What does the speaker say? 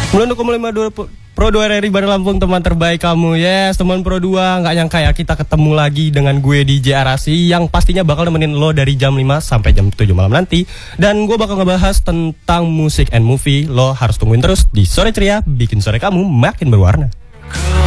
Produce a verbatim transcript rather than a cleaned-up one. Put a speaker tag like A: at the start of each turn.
A: sembilan koma lima dua Pro dua R R I Bandar Lampung, teman terbaik kamu. Yes, teman Pro dua, nggak nyangka ya kita ketemu lagi dengan gue di J Arasi yang pastinya bakal nemenin lo dari jam lima sampai jam tujuh malam nanti. Dan gue bakal ngebahas tentang musik and movie. Lo harus tungguin terus di Sore Ceria, bikin sore kamu makin berwarna.